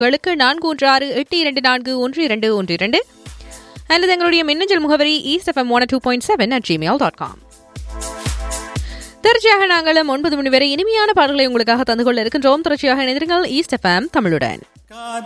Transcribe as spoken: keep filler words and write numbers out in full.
களுக்கு நான்கு ஒன்று ஆறு எட்டு இரண்டு நான்கு ஒன்று இரண்டு ஒன்று இரண்டு அல்லது எங்களுடைய மின்னஞ்சல் முகவரி east FM one two point seven at Gmail dot com. தொடர்ச்சியாக நாங்களும் ஒன்பது மணி வரை இனிமையான பாடல்களை உங்களுக்காக தந்து கொள்ள இருக்கின்றோம். தொடர்ச்சியாக இணைந்திருங்கள் ஈஸ்ட் எஃப்எம் தமிழுடன்.